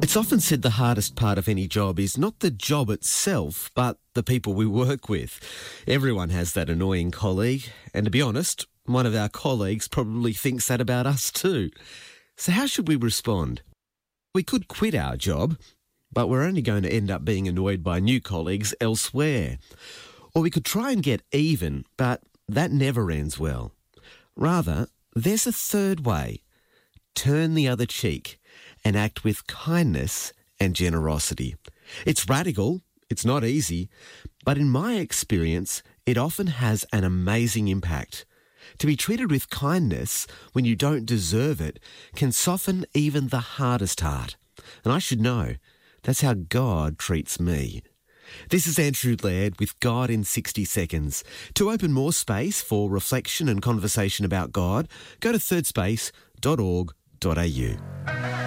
It's often said the hardest part of any job is not the job itself, but the people we work with. Everyone has that annoying colleague, and to be honest, one of our colleagues probably thinks that about us too. So how should we respond? We could quit our job, but we're only going to end up being annoyed by new colleagues elsewhere. Or we could try and get even, but that never ends well. Rather, there's a third way. Turn the other cheek and act with kindness and generosity. It's radical, it's not easy, but in my experience, it often has an amazing impact. To be treated with kindness when you don't deserve it can soften even the hardest heart. And I should know, that's how God treats me. This is Andrew Laird with God in 60 Seconds. To open more space for reflection and conversation about God, go to thirdspace.org.au.